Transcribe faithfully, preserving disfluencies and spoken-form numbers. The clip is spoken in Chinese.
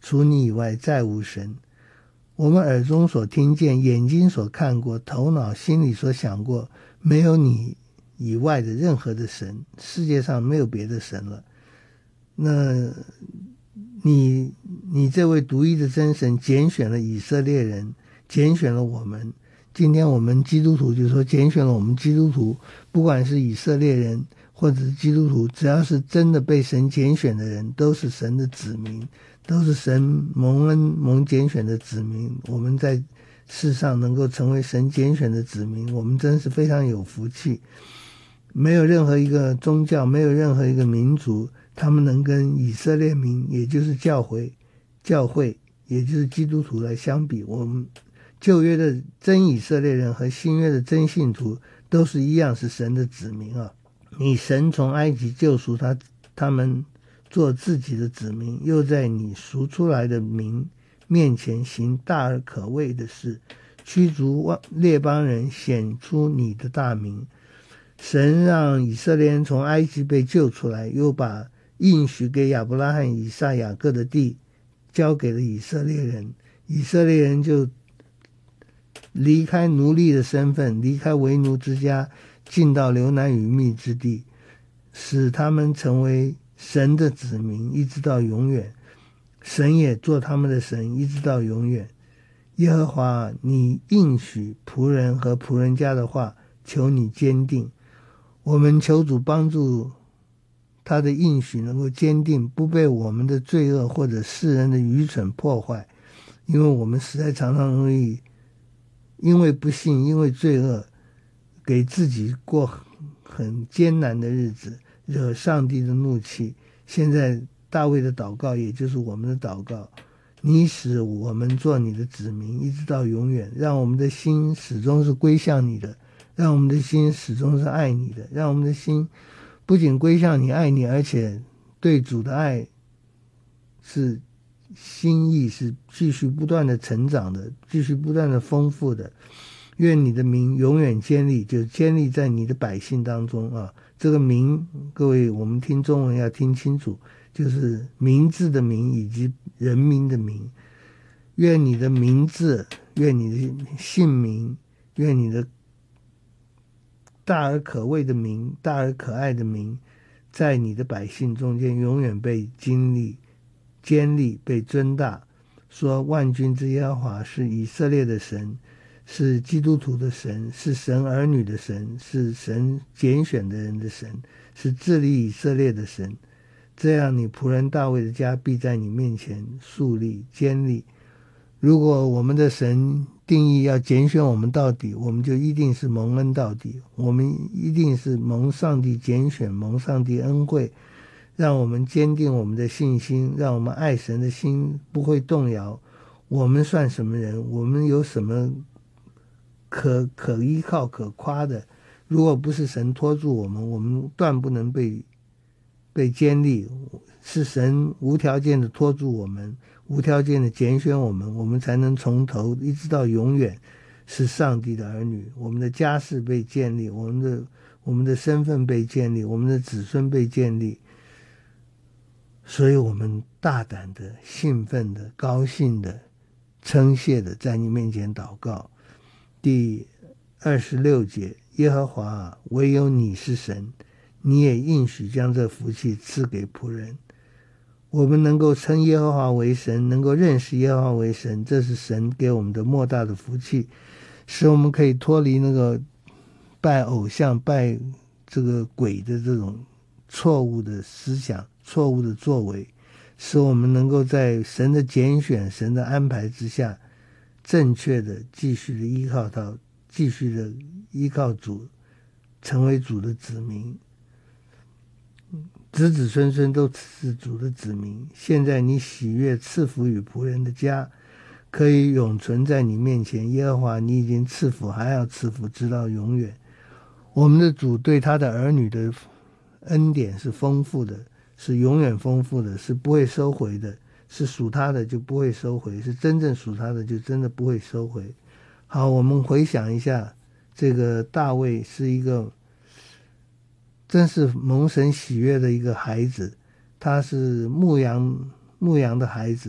除你以外再无神。我们耳中所听见，眼睛所看过，头脑心里所想过，没有你以外的任何的神，世界上没有别的神了。那你你这位独一的真神拣选了以色列人，拣选了我们。今天我们基督徒就说拣选了我们基督徒，不管是以色列人或者是基督徒，只要是真的被神拣选的人，都是神的子民，都是神蒙恩蒙拣选的子民。我们在世上能够成为神拣选的子民，我们真是非常有福气。没有任何一个宗教，没有任何一个民族，他们能跟以色列民，也就是教会教会也就是基督徒来相比。我们旧约的真以色列人和新约的真信徒都是一样，是神的子民啊。你神从埃及救赎他他们做自己的子民，又在你赎出来的民面前行大而可畏的事，驱逐列邦人，显出你的大名。神让以色列人从埃及被救出来，又把应许给亚伯拉罕、以撒、雅各的地交给了以色列人。以色列人就离开奴隶的身份，离开为奴之家，进到流奶与蜜之地，使他们成为神的子民，一直到永远。神也做他们的神，一直到永远。耶和华，你应许仆人和仆人家的话，求你坚定。我们求主帮助他的应许能够坚定，不被我们的罪恶或者世人的愚蠢破坏。因为我们实在常常容易因为不信，因为罪恶，给自己过很艰难的日子，惹上帝的怒气。现在大卫的祷告也就是我们的祷告，你使我们做你的子民，一直到永远，让我们的心始终是归向你的，让我们的心始终是爱你的，让我们的心不仅归向你爱你，而且对主的爱是心意是继续不断的成长的，继续不断的丰富的。愿你的名永远坚立，就坚立在你的百姓当中啊！这个名，各位我们听中文要听清楚，就是名字的名以及人民的名。愿你的名字，愿你的姓名，愿你的大而可畏的名，大而可爱的名，在你的百姓中间永远被经历坚立，被尊大。说万军之耶和华是以色列的神，是基督徒的神，是神儿女的神，是神拣选的人的神，是治理以色列的神。这样你仆人大卫的家必在你面前树立坚立。如果我们的神定义要拣选我们到底，我们就一定是蒙恩到底，我们一定是蒙上帝拣选，蒙上帝恩惠，让我们坚定我们的信心，让我们爱神的心不会动摇。我们算什么人？我们有什么可可依靠可夸的？如果不是神托住我们，我们断不能被被坚立。是神无条件的托住我们，无条件的拣选我们，我们才能从头一直到永远是上帝的儿女。我们的家世被建立，我们的我们的身份被建立，我们的子孙被建立。所以我们大胆的、兴奋的、高兴的、称谢的在你面前祷告。第二十六节，耶和华，唯有你是神，你也应许将这福气赐给仆人。我们能够称耶和华为神，能够认识耶和华为神，这是神给我们的莫大的福气，使我们可以脱离那个拜偶像、拜这个鬼的这种错误的思想、错误的作为，使我们能够在神的拣选、神的安排之下，正确的继续的依靠到，继续的依靠主，成为主的子民。子子孙孙都是主的子民。现在你喜悦赐福与仆人的家，可以永存在你面前。耶和华，你已经赐福，还要赐福，直到永远。我们的主对他的儿女的恩典是丰富的，是永远丰富的，是不会收回的，是属他的就不会收回，是真正属他的就真的不会收回。好，我们回想一下，这个大卫是一个真是蒙神喜悦的一个孩子，他是牧羊牧羊的孩子。